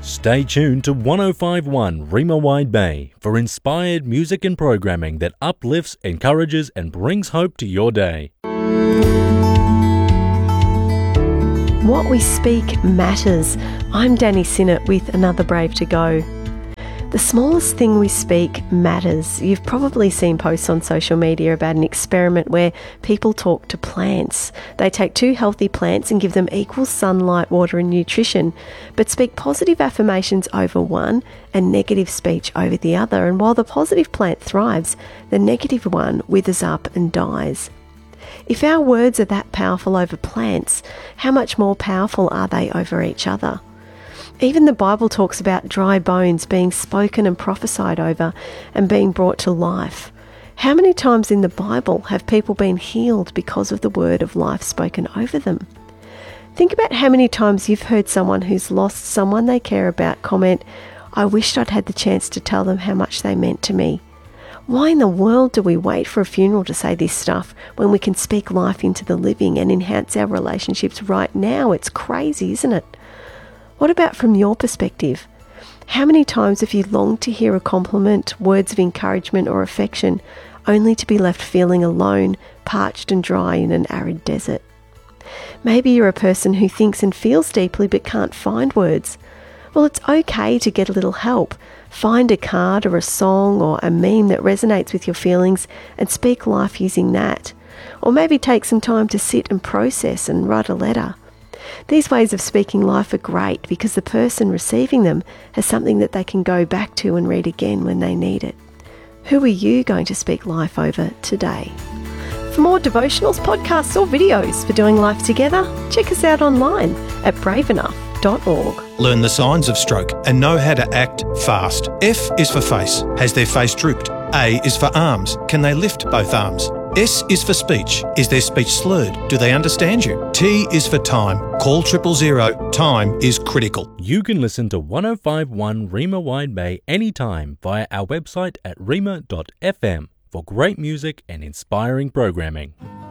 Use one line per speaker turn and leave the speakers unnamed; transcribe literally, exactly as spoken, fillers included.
Stay tuned to one oh five point one Rima Wide Bay for inspired music and programming that uplifts, encourages and brings hope to your day.
What we speak matters. I'm Danny Sinnott with Another Brave to Go. The smallest thing we speak matters. You've probably seen posts on social media about an experiment where people talk to plants. They take two healthy plants and give them equal sunlight, water and nutrition, but speak positive affirmations over one and negative speech over the other. And while the positive plant thrives, the negative one withers up and dies. If our words are that powerful over plants, how much more powerful are they over each other? Even the Bible talks about dry bones being spoken and prophesied over and being brought to life. How many times in the Bible have people been healed because of the word of life spoken over them? Think about how many times you've heard someone who's lost someone they care about comment, "I wished I'd had the chance to tell them how much they meant to me." Why in the world do we wait for a funeral to say this stuff when we can speak life into the living and enhance our relationships right now? It's crazy, isn't it? What about from your perspective? How many times have you longed to hear a compliment, words of encouragement or affection, only to be left feeling alone, parched and dry in an arid desert? Maybe you're a person who thinks and feels deeply but can't find words. Well, it's okay to get a little help. Find a card or a song or a meme that resonates with your feelings and speak life using that. Or maybe take some time to sit and process and write a letter. These ways of speaking life are great because the person receiving them has something that they can go back to and read again when they need it. Who are you going to speak life over today? For more devotionals, podcasts or videos for doing life together, check us out online at brave enough dot org.
Learn the signs of stroke and know how to act fast. F is for face. Has their face drooped? A is for arms. Can they lift both arms? S is for speech. Is their speech slurred? Do they understand you? T is for time. Call triple zero. Time is critical.
You can listen to one oh five point one Rima Wide Bay anytime via our website at rima dot f m for great music and inspiring programming.